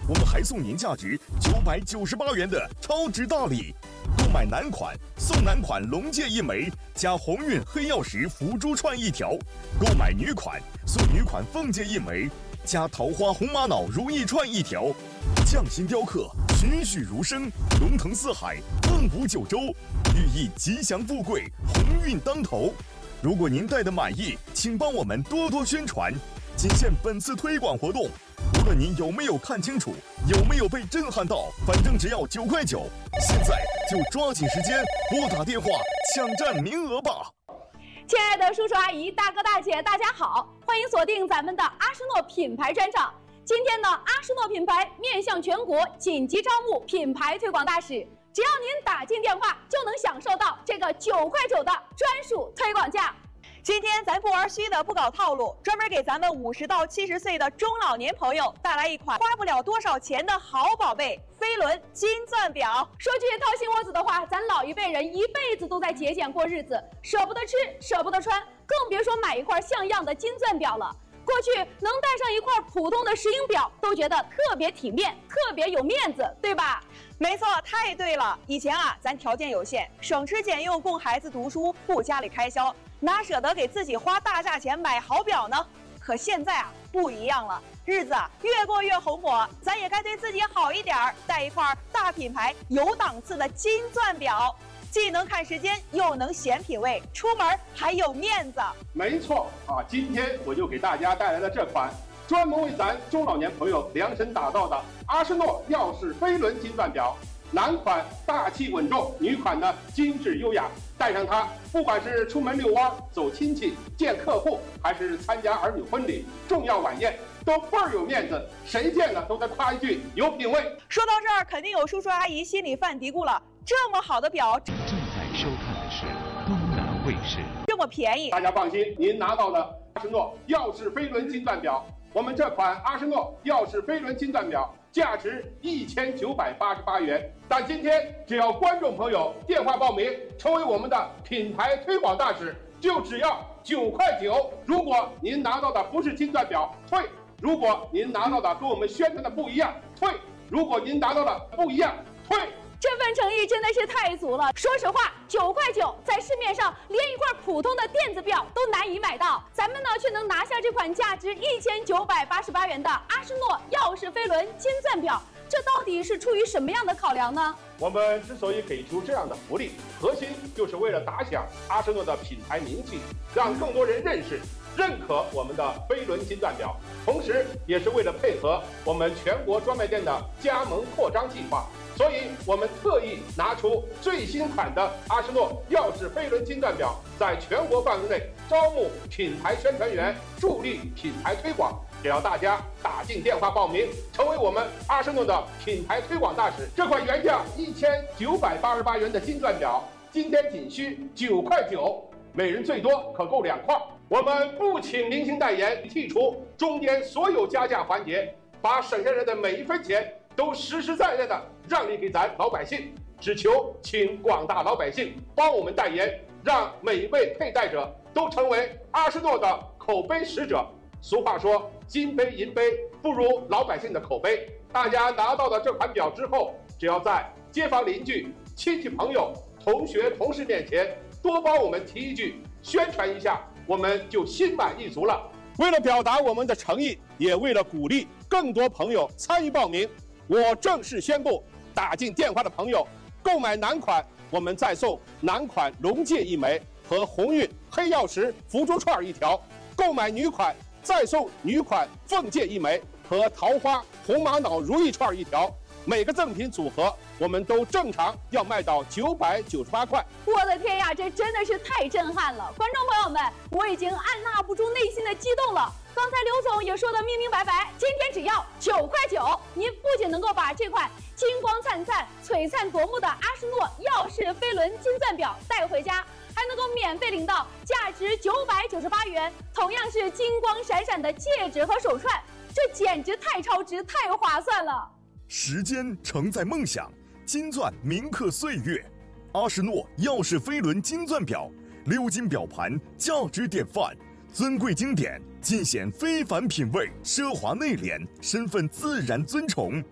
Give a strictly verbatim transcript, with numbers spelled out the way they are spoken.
我们还送您价值九百九十八元的超值大礼。购买男款送男款龙戒一枚，加鸿运黑曜石福珠串一条；购买女款送女款凤戒一枚，加桃花红玛瑙如意串一条。匠心雕刻，栩栩如生，龙腾四海，凤舞九州，寓意吉祥富贵，鸿运当头。如果您戴的满意，请帮我们多多宣传。仅限本次推广活动，无论您有没有看清楚，有没有被震撼到，反正只要九块九。现在就抓紧时间拨打电话抢占名额吧！ 亲爱的叔叔阿姨、大哥大姐，大家好，欢迎锁定咱们的阿诗诺品牌专场。今天呢，阿诗诺品牌面向全国紧急招募品牌推广大使，只要您打进电话，就能享受到这个九块九的专属推广价。 今天咱不玩虚的，不搞套路，专门给咱们五十到七十岁的中老年朋友带来一款花不了多少钱的好宝贝——飞轮金钻表。 说句掏心窝子的话，咱老一辈人一辈子都在节俭过日子，舍不得吃，舍不得穿，更别说买一块像样的金钻表了。过去能戴上一块普通的石英表，都觉得特别体面，特别有面子，对吧？ 没错，太对了。以前啊，咱条件有限，省吃俭用供孩子读书，顾家里开销，哪舍得给自己花大价钱买好表呢？可现在啊，不一样了，日子啊越过越红火，咱也该对自己好一点儿，戴一块大品牌、有档次的金钻表。既能看时间，又能显品味，出门还有面子。 没错啊，今天我就给大家带来了这款专门为咱中老年朋友量身打造的阿诗诺耀世飞轮金钻表。男款大气稳重，女款呢精致优雅。戴上它，不管是出门遛弯、走亲戚、见客户，还是参加儿女婚礼、重要晚宴，都倍儿有面子，谁见了都得夸一句有品位。 说到这儿，肯定有叔叔阿姨心里犯嘀咕了：这么好的表， 正在收看的是东南卫视。 这么便宜， 大家放心，您拿到了阿诗诺耀世飞轮金钻表。我们这款阿诗诺耀世飞轮金钻表价值一千九百八十八元，但今天只要观众朋友电话报名，成为我们的品牌推广大使，就只要九块九。如果您拿到的不是金钻表，退；如果您拿到的跟我们宣传的不一样，退；如果您拿到的不一样，退。 这份诚意真的是太足了。说实话，九块九在市面上连一块普通的电子表都难以买到，咱们呢却能拿下这款价值一千九百八十八元的阿诗诺耀世飞轮金钻表，这到底是出于什么样的考量呢？ 我们之所以给出这样的福利，核心就是为了打响阿诗诺的品牌名气，让更多人认识、认可我们的飞轮金钻表，同时也是为了配合我们全国专卖店的加盟扩张计划。所以我们特意拿出最新款的阿诗诺耀世飞轮金钻表，在全国范围内招募品牌宣传员，助力品牌推广。只要大家打进电话报名，成为我们阿诗诺的品牌推广大使，这款原价一千九百八十八元的金钻表，今天仅需九块九，每人最多可购两块。我们不请明星代言，剔除中间所有加价环节，把省下来的每一分钱都实实在在的让利给咱老百姓，只求请广大老百姓帮我们代言，让每一位佩戴者都成为阿诗诺的口碑使者。俗话说，金杯银杯不如老百姓的口碑。大家拿到了这款表之后，只要在街坊邻居、亲戚朋友、同学同事面前多帮我们提一句，宣传一下，我们就心满意足了。为了表达我们的诚意，也为了鼓励更多朋友参与报名，我正式宣布，打进电话的朋友购买男款，我们再送男款龙戒一枚和鸿运黑曜石福珠串一条；购买女款，再送女款凤戒一枚和桃花红玛瑙如意串一条。每个赠品组合我们都正常要卖到九百九十八块。 我的天呀，这真的是太震撼了！观众朋友们，我已经按捺不住内心的激动了。刚才刘总也说的明明白白，今天只要九块九，您不仅能够把这款金光灿灿、璀璨夺目的阿诗诺耀世飞轮金钻表带回家，还能够免费领到价值九百九十八元，同样是金光闪闪的戒指和手串，这简直太超值、太划算了。 时间承载梦想，金钻铭刻岁月。阿诗诺耀世飞轮金钻表，鎏金表盘，价值典范，尊贵经典，尽显非凡品味，奢华内敛，身份自然尊崇。